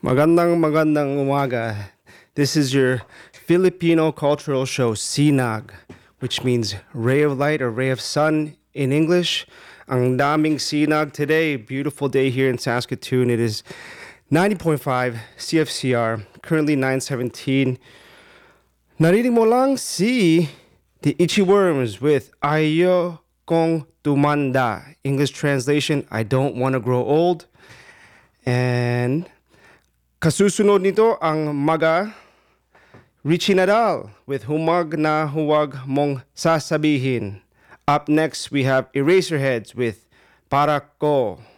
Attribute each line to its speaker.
Speaker 1: Magandang umaga. This is your Filipino cultural show, Sinag, which means ray of light or ray of sun in English. Ang daming sinag today. Beautiful day here in Saskatoon. It is 90.5 CFCR, currently 9:17. Narinig mo lang si the Itchy Worms with Ayo Kong Tumanda. English translation, I don't want to grow old. And kasusunod nito ang Maga Richie Nadal with Humag na Huwag Mong Sasabihin. Up next, we have Eraserheads with Para Ko.